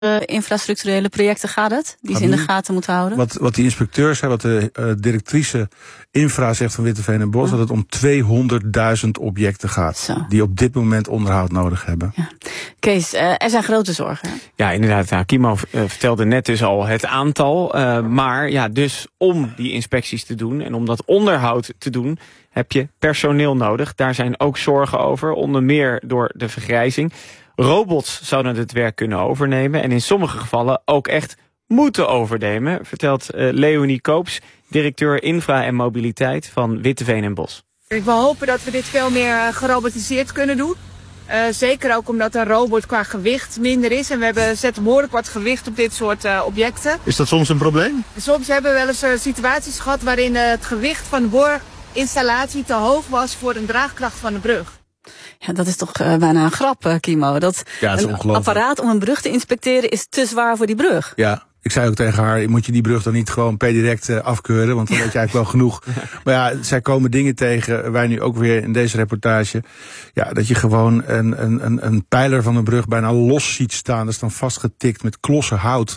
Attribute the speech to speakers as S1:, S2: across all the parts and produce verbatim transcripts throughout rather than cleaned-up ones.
S1: uh, infrastructurele projecten gaat het? Die ze in de gaten moeten houden?
S2: Wat, wat die inspecteur zei, wat de uh, directrice infra zegt van Witteveen en Bos, oh. dat het om tweehonderdduizend objecten gaat. Zo. Die op dit moment onderhoud nodig hebben.
S1: Ja. Kees, uh, er zijn grote zorgen.
S3: Ja, inderdaad. Nou, Kimo uh, vertelde net dus al het aantal. Uh, maar ja, dus om die inspecties te doen en om dat onderhoud te doen, heb je personeel nodig. Daar zijn ook zorgen over, onder meer door de vergrijzing. Robots zouden het werk kunnen overnemen en in sommige gevallen ook echt moeten overnemen, vertelt uh, Leonie Koops, directeur infra en mobiliteit van Witteveen en Bos.
S4: Ik wil hopen dat we dit veel meer uh, gerobotiseerd kunnen doen. Uh, zeker ook omdat een robot qua gewicht minder is. En we hebben, zetten behoorlijk wat gewicht op dit soort uh, objecten.
S5: Is dat soms een probleem?
S4: Soms hebben we wel eens uh, situaties gehad waarin uh, het gewicht van de boorinstallatie te hoog was voor een draagkracht van de brug.
S1: Ja, dat is toch uh, bijna een grap, uh, Kimo. Dat
S2: ja, is
S1: een apparaat om een brug te inspecteren is te zwaar voor die brug.
S2: Ja. Ik zei ook tegen haar, moet je die brug dan niet gewoon per direct uh, afkeuren, want dan weet je eigenlijk wel genoeg. Maar ja, zij komen dingen tegen, wij nu ook weer in deze reportage, ja, dat je gewoon een, een, een pijler van een brug bijna los ziet staan. Dat is dan vastgetikt met klossen hout.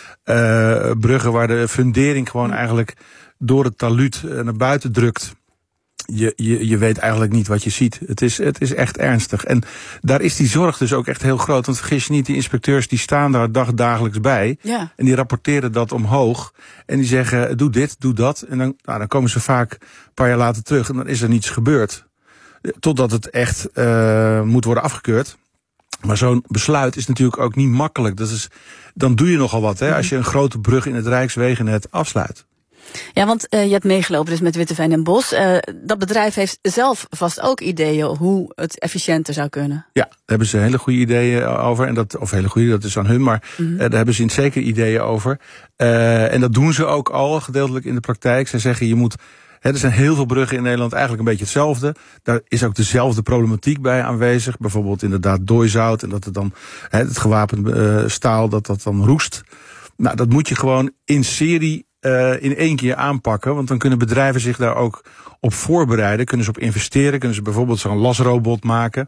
S2: Uh, bruggen waar de fundering gewoon eigenlijk door het taluut naar buiten drukt. Je, je, je weet eigenlijk niet wat je ziet. Het is, het is echt ernstig. En daar is die zorg dus ook echt heel groot. Want vergis je niet, die inspecteurs die staan daar dagdagelijks bij. Ja. En die rapporteren dat omhoog. En die zeggen, doe dit, doe dat. En dan, nou, dan komen ze vaak een paar jaar later terug. En dan is er niets gebeurd. Totdat het echt uh, moet worden afgekeurd. Maar zo'n besluit is natuurlijk ook niet makkelijk. Dat is, dan doe je nogal wat, hè, als je een grote brug in het Rijkswegennet afsluit.
S1: Ja, want uh, je hebt meegelopen dus met Witteveen en Bos. Uh, dat bedrijf heeft zelf vast ook ideeën hoe het efficiënter zou kunnen.
S2: Ja, daar hebben ze hele goede ideeën over. En dat, of hele goede, dat is aan hun, maar mm-hmm. uh, daar hebben ze zeker ideeën over. Uh, en dat doen ze ook al gedeeltelijk in de praktijk. Zij zeggen, je moet, hè, er zijn heel veel bruggen in Nederland eigenlijk een beetje hetzelfde. Daar is ook dezelfde problematiek bij aanwezig. Bijvoorbeeld inderdaad dooizout en dat het dan, hè, het gewapend uh, staal, dat dat dan roest. Nou, dat moet je gewoon in serie Uh, in één keer aanpakken, want dan kunnen bedrijven zich daar ook op voorbereiden, kunnen ze op investeren, kunnen ze bijvoorbeeld zo'n lasrobot maken.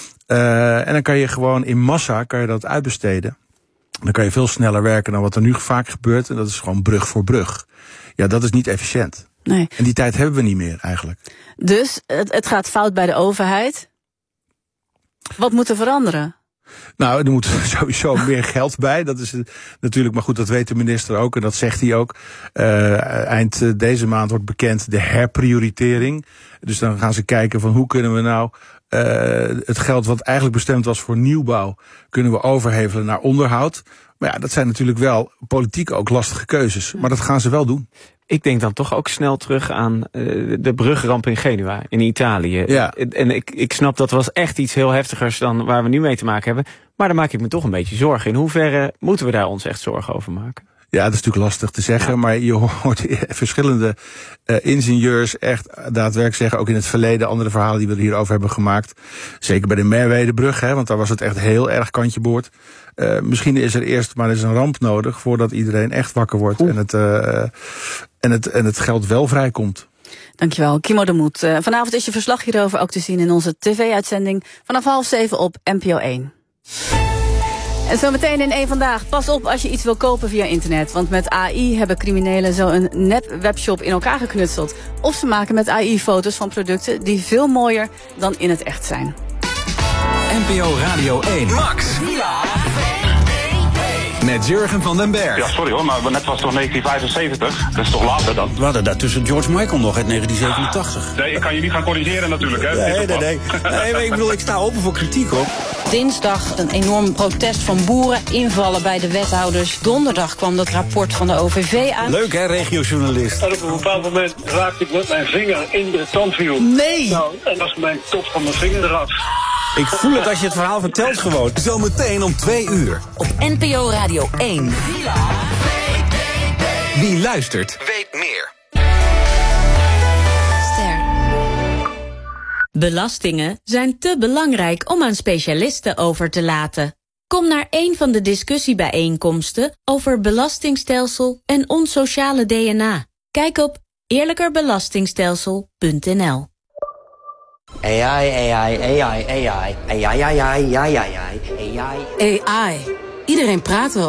S2: Uh, en dan kan je gewoon in massa kan je dat uitbesteden. Dan kan je veel sneller werken dan wat er nu vaak gebeurt, en dat is gewoon brug voor brug. Ja, dat is niet efficiënt.
S1: Nee.
S2: En die tijd hebben we niet meer eigenlijk.
S1: Dus het, het gaat fout bij de overheid. Wat moet er veranderen?
S2: Nou, er moet sowieso meer geld bij. Dat is natuurlijk, maar goed, dat weet de minister ook en dat zegt hij ook. Uh, eind deze maand wordt bekend de herprioritering. Dus dan gaan ze kijken van hoe kunnen we nou uh, het geld wat eigenlijk bestemd was voor nieuwbouw, kunnen we overhevelen naar onderhoud. Maar ja, dat zijn natuurlijk wel politiek ook lastige keuzes. Maar dat gaan ze wel doen.
S3: Ik denk dan toch ook snel terug aan uh, de brugramp in Genua, in Italië.
S2: Ja.
S3: En ik, ik snap dat was echt iets heel heftigers dan waar we nu mee te maken hebben. Maar daar maak ik me toch een beetje zorgen. In hoeverre moeten we daar ons echt zorgen over maken?
S2: Ja, dat is natuurlijk lastig te zeggen, ja. Maar je hoort verschillende uh, ingenieurs echt daadwerkelijk zeggen, ook in het verleden, andere verhalen die we er hierover hebben gemaakt. Zeker bij de Merwedebrug, hè, want daar was het echt heel erg kantje boord. Uh, misschien is er eerst maar eens een ramp nodig voordat iedereen echt wakker wordt en het, uh, en, het, en het geld wel vrijkomt.
S1: Dankjewel, Kimo de Moed. Uh, vanavond is je verslag hierover ook te zien in onze tv-uitzending vanaf half zeven op N P O één. En zometeen in één Vandaag. Pas op als je iets wil kopen via internet. Want met A I hebben criminelen zo een nep-webshop in elkaar geknutseld. Of ze maken met A I foto's van producten die veel mooier dan in het echt zijn.
S6: N P O Radio één. Max. Met Jurgen van den Berg.
S7: Ja, sorry hoor, maar net was het toch negentien vijfenzeventig? Dat is toch later dan?
S8: We hadden daartussen George Michael nog uit negentien zevenentachtig.
S7: Nee, ik kan je niet gaan corrigeren natuurlijk, hè?
S8: Nee, nee, nee. nee maar ik bedoel, ik sta open voor kritiek, hoor.
S9: Dinsdag een enorm protest van boeren, invallen bij de wethouders. Donderdag kwam dat rapport van de O V V aan.
S8: Leuk, hè, regiojournalist.
S10: En op een bepaald moment raakte ik met mijn vinger in de tandwiel.
S8: Nee!
S10: Nou, en dat is mijn top van mijn vinger eraf.
S8: Ik voel het als je het verhaal vertelt gewoon.
S6: Zometeen om twee uur.
S9: Op N P O Radio één.
S6: Wie luistert, weet meer.
S9: Ster.
S11: Belastingen zijn te belangrijk om aan specialisten over te laten. Kom naar een van de discussiebijeenkomsten over belastingstelsel en ons sociale D N A. Kijk op eerlijkerbelastingstelsel punt n l.
S12: A I, A I, A I, A I, A I, A I, A I, A I, A I.
S13: A I.
S5: Iedereen praat wel